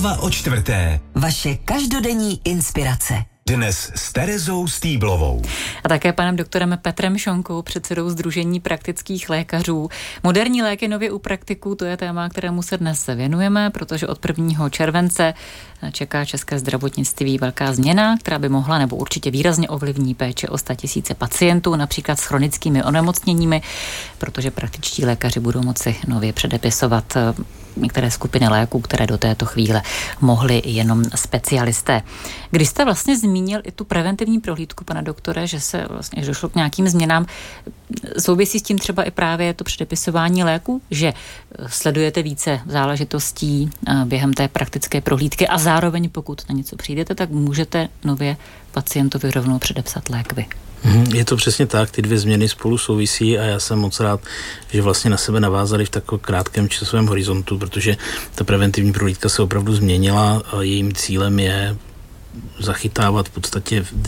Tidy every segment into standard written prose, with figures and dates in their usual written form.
o 4:00. Vaše každodenní inspirace. Dnes s Terezou Stýblovou. A také panem doktorem Petrem Šonkou, předsedou Sdružení praktických lékařů. Moderní léky nově u praktiků, to je téma, kterému se dnes věnujeme, protože od 1. července čeká české zdravotnictví velká změna, která by mohla nebo určitě výrazně ovlivní péče o 100 000 pacientů, například s chronickými onemocněními, protože praktičtí lékaři budou moci nově předepisovat některé skupiny léků, které do této chvíle mohli jenom specialisté. Když jste vlastně zmínil i tu preventivní prohlídku, pane doktore, že se vlastně došlo k nějakým změnám, souvisí s tím třeba i právě to předepisování léků, že sledujete více záležitostí během té praktické prohlídky a zároveň pokud na něco přijdete, tak můžete nově pacientovi rovnou předepsat lék vy. Je to přesně tak, ty dvě změny spolu souvisí a já jsem moc rád, že vlastně na sebe navázali v takovém krátkém časovém horizontu, protože ta preventivní prohlídka se opravdu změnila a jejím cílem je zachytávat v podstatě v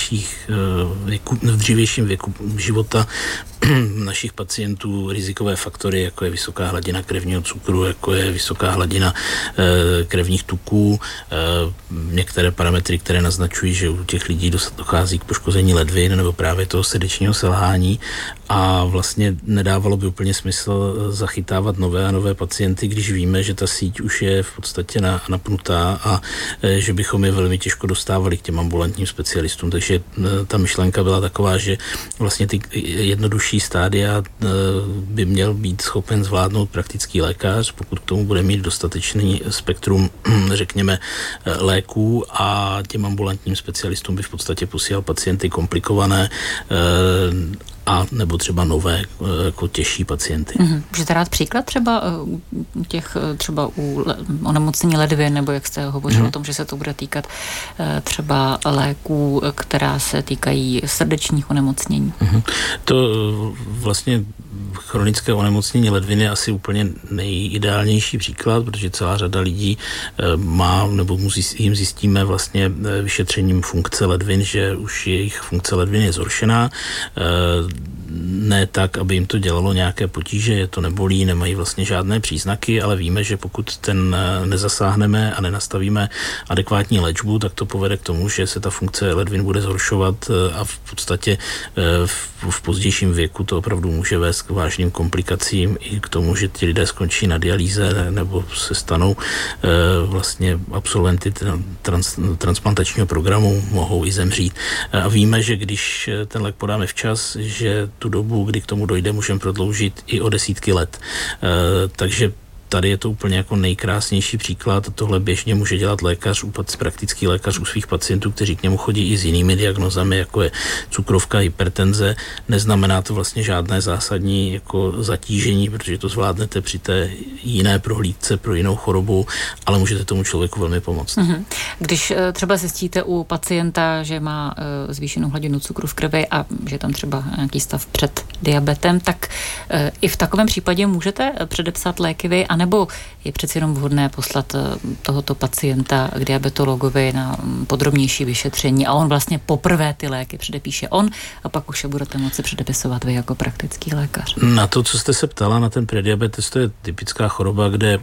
dřívějším věku života našich pacientů rizikové faktory, jako je vysoká hladina krevního cukru, jako je vysoká hladina krevních tuků, některé parametry, které naznačují, že u těch lidí dochází k poškození ledvin nebo právě toho srdečního selhání a vlastně nedávalo by úplně smysl zachytávat nové a nové pacienty, když víme, že ta síť už je v podstatě napnutá a že bychom je velmi těžko dostávali k těm ambulantním specialistům. Takže ta myšlenka byla taková, že vlastně ty jednodušší stádia by měl být schopen zvládnout praktický lékař, pokud k tomu bude mít dostatečný spektrum, řekněme, léků a těm ambulantním specialistům by v podstatě posílal pacienty komplikované a nebo třeba nové, jako těžší pacienty. Můžete dát příklad třeba třeba u onemocnění ledvin, nebo jak jste hovořil o tom, že se to bude týkat třeba léků, která se týkají srdečních onemocnění? To vlastně chronické onemocnění ledviny je asi úplně nejideálnější příklad, protože celá řada lidí má, nebo jim zjistíme vlastně vyšetřením funkce ledvin, že už jejich funkce ledvin je zhoršená. Ne tak, aby jim to dělalo nějaké potíže, je to nebolí, nemají vlastně žádné příznaky, ale víme, že pokud ten nezasáhneme a nenastavíme adekvátní léčbu, tak to povede k tomu, že se ta funkce ledvin bude zhoršovat a v podstatě v pozdějším věku to opravdu může vést k vážným komplikacím i k tomu, že ti lidé skončí na dialýze nebo se stanou vlastně absolventy transplantačního programu, mohou i zemřít. A víme, že když ten lék podáme včas, že tu dobu, kdy k tomu dojde, můžeme prodloužit i o desítky let. Takže tady je to úplně jako nejkrásnější příklad. Tohle běžně může dělat praktický lékař u svých pacientů, kteří k němu chodí i s jinými diagnózami, jako je cukrovka, hypertenze. Neznamená to vlastně žádné zásadní jako zatížení, protože to zvládnete při té jiné prohlídce pro jinou chorobu, ale můžete tomu člověku velmi pomoct. Když třeba zjistíte u pacienta, že má zvýšenou hladinu cukru v krvi a že tam třeba nějaký stav před diabetem, tak i v takovém případě můžete předepsat léky vy, nebo je přeci jenom vhodné poslat tohoto pacienta k diabetologovi na podrobnější vyšetření a on vlastně poprvé ty léky předepíše on a pak už je budete moci předepisovat vy jako praktický lékař. Na to, co jste se ptala, na ten prediabetes, to je typická choroba, kde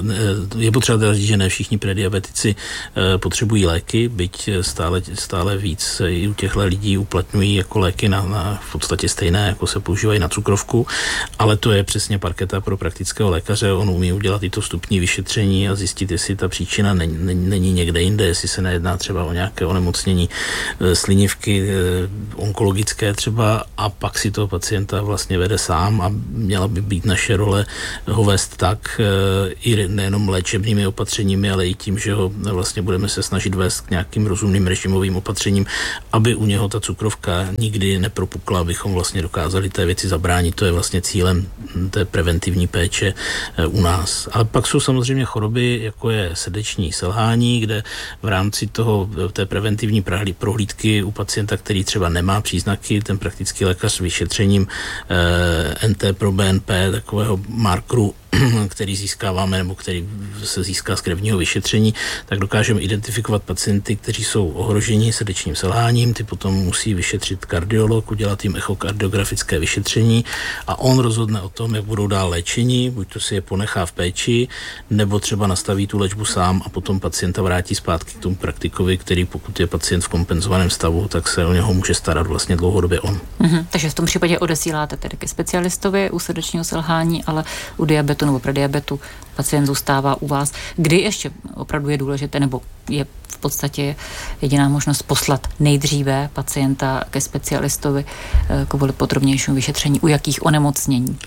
je potřeba říct, že ne všichni prediabetici potřebují léky, byť stále víc i u těchto lidí uplatňují jako léky na v podstatě stejné, jako se používají na cukrovku, ale to je přesně parketa pro praktického lékaře. On umí udělat i to vstupní vyšetření a zjistit, jestli ta příčina není někde jinde, jestli se nejedná třeba o nějaké onemocnění slinivky, onkologické třeba, a pak si toho pacienta vlastně vede sám a měla by být naše role ho vést tak i nejenom léčebnými opatřeními, ale i tím, že ho vlastně budeme se snažit vést k nějakým rozumným režimovým opatřením, aby u něho ta cukrovka nikdy nepropukla, abychom vlastně dokázali té věci zabránit. To je vlastně cílem té preventivní péče u nás. Ale pak jsou samozřejmě choroby, jako je srdeční selhání, kde v rámci té preventivní prohlídky u pacienta, který třeba nemá příznaky, ten praktický lékař s vyšetřením NT pro BNP, takového markeru který získáváme nebo který se získá z krevního vyšetření, tak dokážeme identifikovat pacienty, kteří jsou ohroženi srdečním selháním, ty potom musí vyšetřit kardiolog, udělat jim echokardiografické vyšetření a on rozhodne o tom, jak budou dál léčení, buď to si je ponechá v péči, nebo třeba nastaví tu léčbu sám a potom pacienta vrátí zpátky k tomu praktikovi, který pokud je pacient v kompenzovaném stavu, tak se o něho může starat vlastně dlouhodobě on. Takže v tom případě odesíláte tedy ke specialistovi u srdečního selhání, ale u diabetu nebo prediabetu pacient zůstává u vás. Kdy ještě opravdu je důležité, nebo je v podstatě jediná možnost poslat nejdříve pacienta ke specialistovi kvůli podrobnějšímu vyšetření, u jakých onemocnění?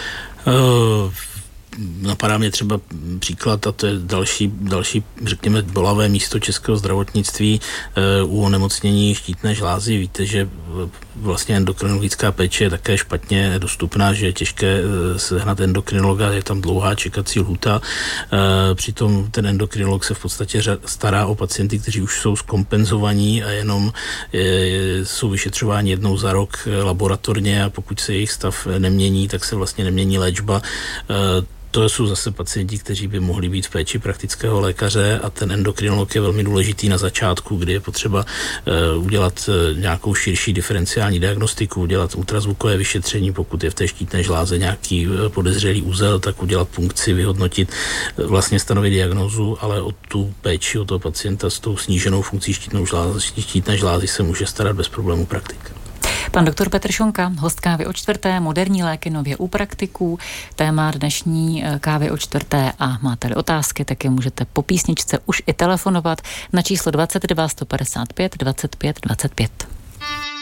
Napadá mě třeba příklad, a to je další, řekněme, bolavé místo českého zdravotnictví u onemocnění štítné žlázy. Víte, že vlastně endokrinologická péče je také špatně dostupná, že je těžké sehnat endokrinologa, je tam dlouhá čekací lhůta. Přitom ten endokrinolog se v podstatě stará o pacienty, kteří už jsou zkompenzovaní a jenom jsou vyšetřováni jednou za rok laboratorně a pokud se jejich stav nemění, tak se vlastně nemění léčba. To jsou zase pacienti, kteří by mohli být v péči praktického lékaře a ten endokrinolog je velmi důležitý na začátku, kdy je potřeba udělat nějakou širší diferenciální diagnostiku, udělat ultrazvukové vyšetření, pokud je v té štítné žláze nějaký podezřelý úzel, tak udělat punkci, vyhodnotit, vlastně stanovit diagnózu, ale o tu péči, o toho pacienta s tou sníženou funkcí štítné žlázy se může starat bez problémů praktik. Pan doktor Petr Šonka, host Kávy o čtvrté, moderní léky nově u praktiků, téma dnešní Kávy o čtvrté a máte-li otázky, tak je můžete po písničce už i telefonovat na číslo 22 155 25 25.